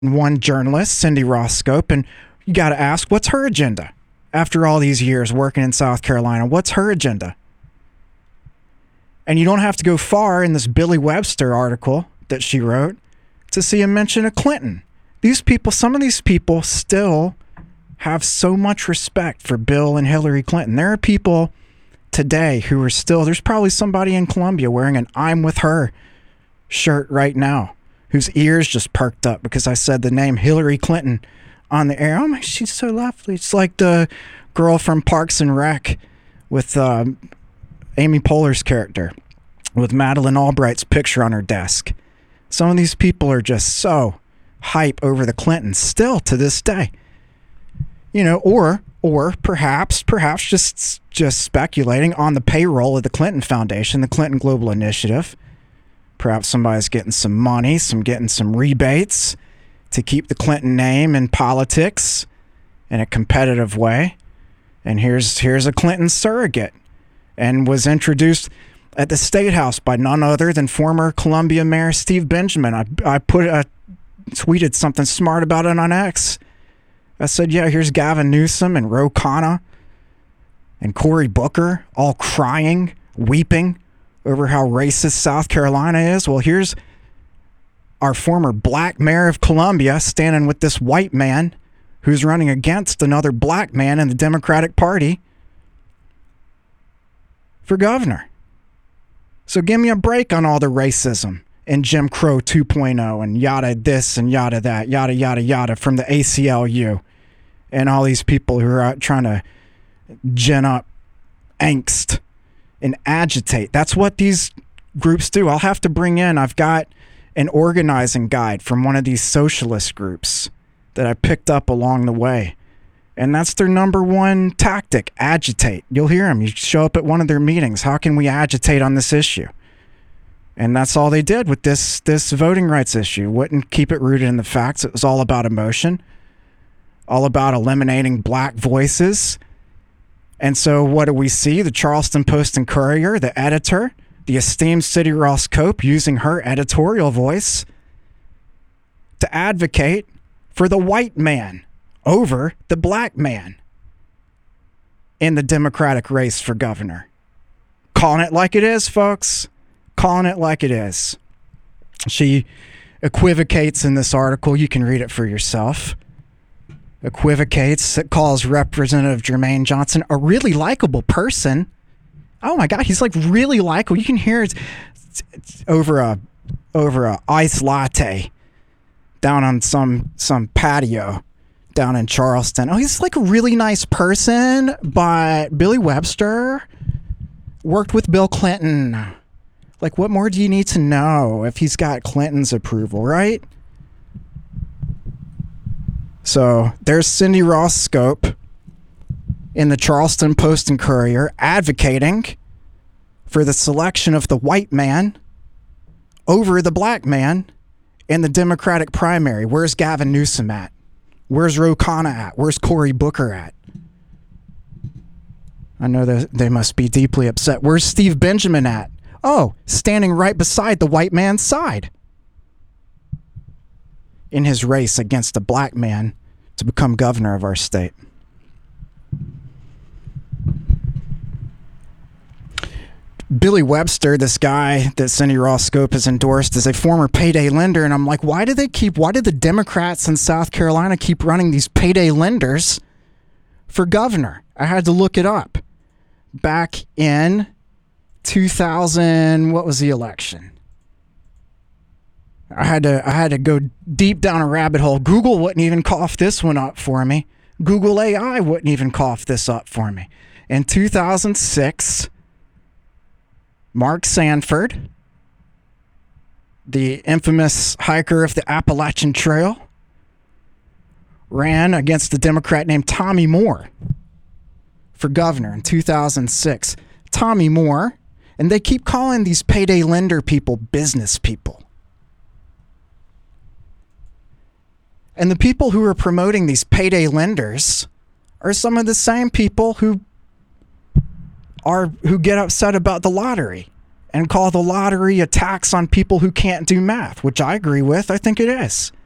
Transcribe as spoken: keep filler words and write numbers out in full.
one journalist, Cindy Rosscope, and you got to ask, what's her agenda? After all these years working in South Carolina, what's her agenda? And you don't have to go far in this Billy Webster article that she wrote to see a mention of Clinton. These people, some of these people still have so much respect for Bill and Hillary Clinton. There are people today who are still, there's probably somebody in Columbia wearing an I'm with her shirt right now, whose ears just perked up because I said the name Hillary Clinton on the air. Oh my, she's so lovely. It's like the girl from Parks and Rec with um, Amy Poehler's character with Madeleine Albright's picture on her desk. Some of these people are just so hype over the Clintons still to this day. You know, or or perhaps, perhaps just just speculating on the payroll of the Clinton Foundation, the Clinton Global Initiative. Perhaps somebody's getting some money, some getting some rebates to keep the Clinton name in politics in a competitive way. And here's here's a Clinton surrogate, and was introduced at the State House by none other than former Columbia Mayor Steve Benjamin. I I put I tweeted something smart about it on X. I said, yeah, here's Gavin Newsom and Ro Khanna and Cory Booker all crying, weeping over how racist South Carolina is. Well, here's our former black mayor of Columbia standing with this white man who's running against another black man in the Democratic Party for governor. So give me a break on all the racism and Jim Crow two point oh and yada this and yada that, yada, yada, yada from the A C L U and all these people who are out trying to gin up angst and agitate. That's what these groups do. I'll have to bring in, I've got an organizing guide from one of these socialist groups that I picked up along the way. And that's their number one tactic, agitate. You'll hear them. You show up at one of their meetings. How can we agitate on this issue? And that's all they did with this this voting rights issue. Wouldn't keep it rooted in the facts. It was all about emotion, all about eliminating black voices. And so what do we see? The Charleston Post and Courier, the editor, the esteemed Cindy Rosscope, using her editorial voice to advocate for the white man over the black man in the Democratic race for governor. Calling it like it is, folks. Calling it like it is. She equivocates in this article. You can read it for yourself. Equivocates. It calls Representative Jermaine Johnson a really likable person. Oh my God, he's like really likable. You can hear it over a over a iced latte down on some some patio down in Charleston. Oh, he's like a really nice person, but Billy Webster worked with Bill Clinton. Like, what more do you need to know if he's got Clinton's approval, right? So there's Cindy Rosscope in the Charleston Post and Courier advocating for the selection of the white man over the black man in the Democratic primary. Where's Gavin Newsom at? Where's Ro Khanna at? Where's Cory Booker at? I know that they must be deeply upset. Where's Steve Benjamin at? Oh, standing right beside the white man's side in his race against a black man to become governor of our state. Billy Webster, this guy that Cindy Rosscope has endorsed, is a former payday lender. And I'm like, why do they keep, why did the Democrats in South Carolina keep running these payday lenders for governor? I had to look it up. Back in two thousand, what was the election? I had to I had to go deep down a rabbit hole. Google wouldn't even cough this one up for me. Google A I wouldn't even cough this up for me. In two thousand six, Mark Sanford, the infamous hiker of the Appalachian Trail, ran against a Democrat named Tommy Moore for governor in two thousand six. Tommy Moore, and they keep calling these payday lender people business people. And the people who are promoting these payday lenders are some of the same people who are who get upset about the lottery and call the lottery a tax on people who can't do math, which I agree with. I think it is.